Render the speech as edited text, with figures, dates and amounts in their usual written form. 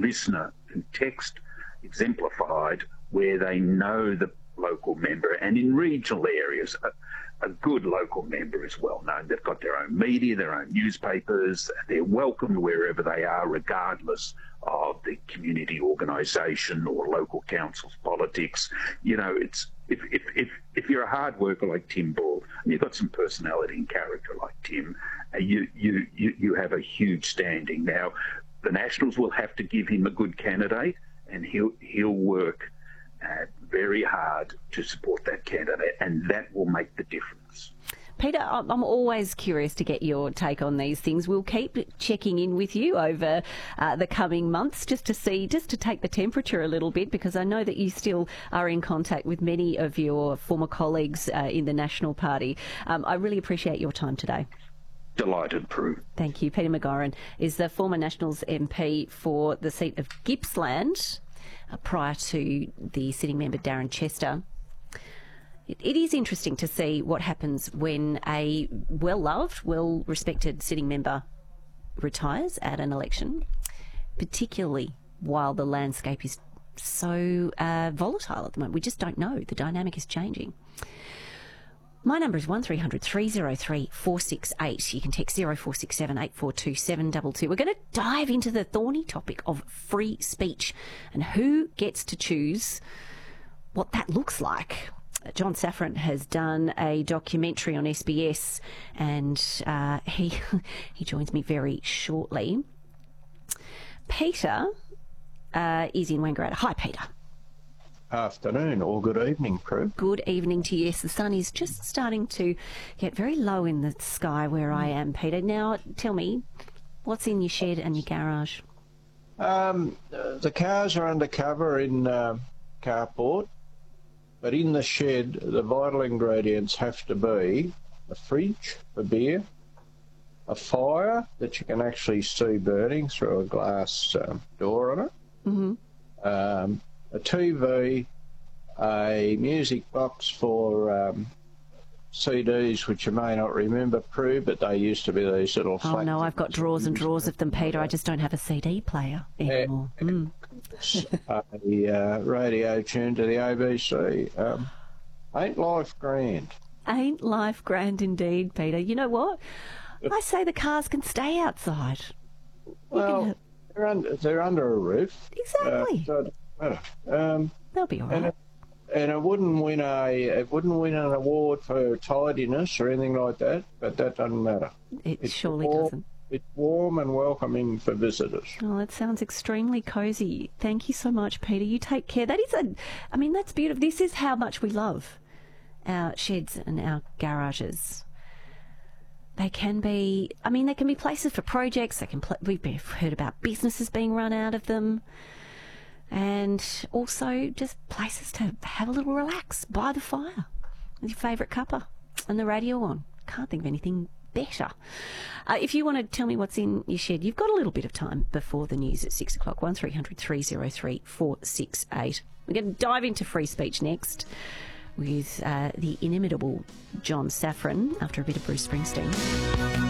listener and text exemplified where they know the local member, and in regional areas, a good local member is well known. They've got their own media, their own newspapers. They're welcomed wherever they are, regardless of the community organisation or local council's politics. You know, it's if you're a hard worker like Tim Ball and you've got some personality and character like Tim, you have a huge standing. Now, the Nationals will have to give him a good candidate, and he'll work very hard to support that candidate, and that will make the difference. Peter, I'm always curious to get your take on these things. We'll keep checking in with you over the coming months just to take the temperature a little bit, because I know that you still are in contact with many of your former colleagues in the National Party. I really appreciate your time today. Delighted, Prue. Thank you. Peter McGauran is the former Nationals MP for the seat of Gippsland, prior to the sitting member Darren Chester. It is interesting to see what happens when a well-loved, well-respected sitting member retires at an election, particularly while the landscape is so volatile at the moment. We just don't know. The dynamic is changing. My number is 1300 303 468. You can text 0467 842 722. We're going to dive into the thorny topic of free speech and who gets to choose what that looks like. John Safran has done a documentary on SBS, and he joins me very shortly. Peter is in Wangaratta. Hi, Peter. Afternoon or good evening, Prue. Good evening to you. Yes, the sun is just starting to get very low in the sky where I am, Peter. Now, tell me, what's in your shed and your garage? The cars are undercover in carport, but in the shed, the vital ingredients have to be a fridge for beer, a fire that you can actually see burning through a glass door on it, Mm-hmm. A TV, a music box for CDs, which you may not remember, Prue, but they used to be these little flat... Oh, no, I've got drawers and drawers of them, Peter. I just don't have a CD player anymore. A radio tuned to the ABC. Ain't life grand? Ain't life grand indeed, Peter. You know what? I say the cars can stay outside. Well, they're under a roof. Exactly. So it doesn't matter. They'll be all right. And it wouldn't win an award for tidiness or anything like that, but that doesn't matter. It surely doesn't. It's warm and welcoming for visitors. Oh, that sounds extremely cosy. Thank you so much, Peter. You take care. That's beautiful. This is how much we love our sheds and our garages. They can be places for projects. We've heard about businesses being run out of them. And also just places to have a little relax by the fire with your favourite cuppa and the radio on. Can't think of anything better. If you want to tell me what's in your shed, you've got a little bit of time before the news at 6 o'clock. 1300 303 468. We're going to dive into free speech next with the inimitable John Safran after a bit of Bruce Springsteen.